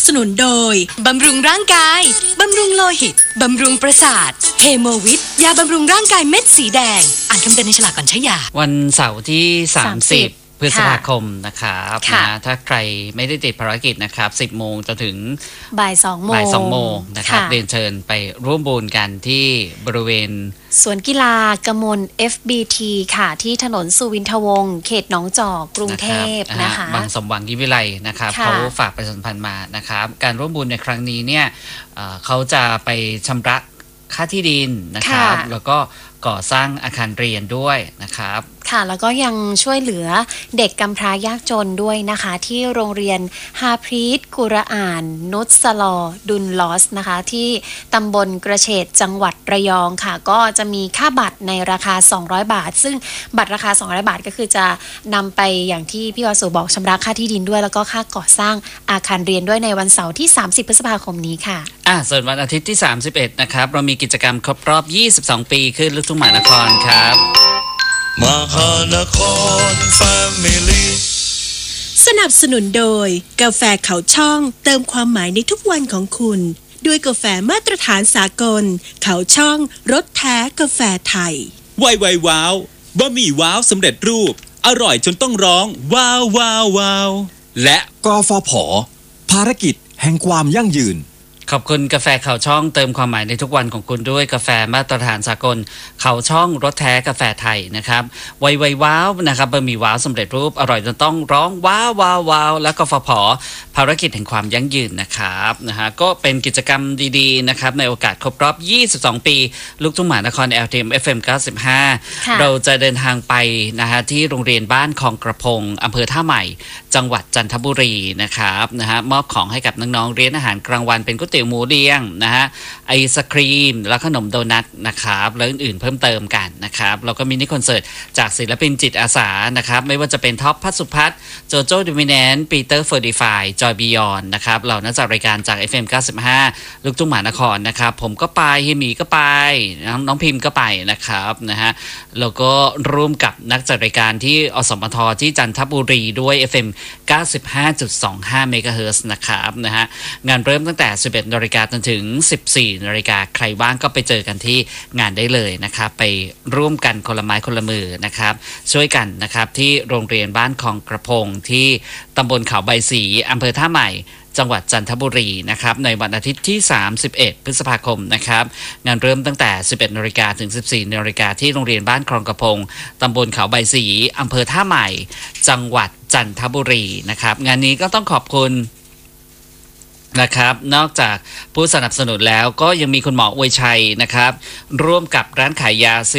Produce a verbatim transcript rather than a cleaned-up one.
สนุนโดยบำรุงร่างกายบำรุงโลหิตบำรุงประสาทเฮโมวิทยาบำรุงร่างกายเม็ดสีแดงอ่านคำเตือนในฉลากก่อนใช้ยาวันเสาร์ที่สามสิบพฤษภาคมนะครับนะถ้าใครไม่ได้ติดภารกิจนะครับสิบโมงจนถึงบ่ายสองโมงบ่ายสองโมงนะครับเรียนเชิญไปร่วมบุญกันที่บริเวณสวนกีฬากมล เอฟ บี ที ค่ะที่ถนนสุวินทวงศ์เขตหนองจอกกรุงเทพนะคะบางสมหวังยิวิไลนะครับเขาฝากประชาสัมพันธ์มานะครับการร่วมบุญในครั้งนี้เนี่ยเขาจะไปชำระค่าที่ดินนะครับแล้วก็ก่อสร้างอาคารเรียนด้วยนะครับค่ะแล้วก็ยังช่วยเหลือเด็กกำพร้ายากจนด้วยนะคะที่โรงเรียนฮาพรีดกุรอานนุสลอดุลลอสนะคะที่ตำบลกระเฉดจังหวัดระยองค่ะก็จะมีค่าบัตรในราคาสองร้อยบาทซึ่งบัตรราคาสองร้อยบาทก็คือจะนำไปอย่างที่พี่วสุบอกชำระค่าที่ดินด้วยแล้วก็ค่าก่อสร้างอาคารเรียนด้วยในวันเสาร์ที่สามสิบพฤษภาคมนี้ค่ะอ่ะส่วนวันอาทิตย์ที่สามสิบเอ็ดนะครับเรามีกิจกรรมครบรอบยี่สิบสองปีขึ้นลูกทุ่งมหานครครับมหานครแฟมิลี่สนับสนุนโดยกาแฟเขาช่องเติมความหมายในทุกวันของคุณด้วยกาแฟมาตรฐานสากลเขาช่องรสแท้กาแฟไทยไวไวว้าวบะหมี่ว้าวสำเร็จรูปอร่อยจนต้องร้องว้าวว้าวว้าวและกฟผ.ภารกิจแห่งความยั่งยืนขอบคุณกาแฟเขาช่องเติมความหมายในทุกวันของคุณด้วยกาแฟมาตรฐานสากลเขาช่องรสแท้กาแฟไทยนะครับไวไวว้าวนะครับบะหมี่ว้าวสำเร็จรูปอร่อยจนต้องร้องว้าวว้าวว้าวและกฟผ.ภารกิจแห่งความยั่งยืนนะครับนะฮะก็เป็นกิจกรรมดีๆนะครับในโอกาสครบรอบยี่สิบสองปีลูกทุ่งมหานคร แอล ที เอ็ม เอฟ เอ็ม เก้าสิบห้าเราจะเดินทางไปนะฮะที่โรงเรียนบ้านคลองกระพงอำเภอท่าใหม่จังหวัดจันทบุรีนะครับนะฮะมอบของให้กับน้องๆเรียนอาหารกลางวันเป็นก๋วยเตี๋ยวหมูเลี้ยงนะฮะไอศครีมและขนมโดนัทนะครับและอื่นๆเพิ่มเติมกันนะครับแล้วก็มินิคอนเสิร์ตจากศิลปินจิตอาสานะครับไม่ว่าจะเป็นท็อปพัสสุพัฒน์โจโจ้ดิมิแนนปีเตอร์เฟอร์ดิฟายจอยบิยอนนะครับเหล่านักจัดรายการจาก เอฟ เอ็ม เก้าสิบห้าลูกทุ่งมหานครนะครับผมก็ไปเฮียหมีก็ไปน้องพิมพ์ก็ไปนะครับนะฮะแล้วก็ร่วมกับนักจัดรายการที่อสมทที่จันทบุรีด้วย เอฟ เอ็ม เก้าสิบห้าจุดสองห้า เมกะเฮิรตซ์นะครับนะฮะงานเริ่มตั้งแต่ สิบเอ็ดนาฬิกาจนถึง สิบสี่นาฬิกาใครว่างก็ไปเจอกันที่งานได้เลยนะครับไปร่วมกันคนละไม้คนละมือนะครับช่วยกันนะครับที่โรงเรียนบ้านคลองกระพงที่ตำบลเขาใบสีอำเภอท่าใหม่จังหวัดจันทบุรีนะครับในวันอาทิตย์ที่สามสิบเอ็ดพฤษภาคมนะครับงานเริ่มตั้งแต่ สิบเอ็ดนาฬิกาถึง สิบสี่นาฬิกาที่โรงเรียนบ้านคลองกระพงตำบลเขาใบสีอำเภอท่าใหม่จังหวัดจันทบุรีนะครับงานนี้ก็ต้องขอบคุณนะครับนอกจากผู้สนับสนุนแล้วก็ยังมีคุณหมออวยชัยนะครับร่วมกับร้านขายยา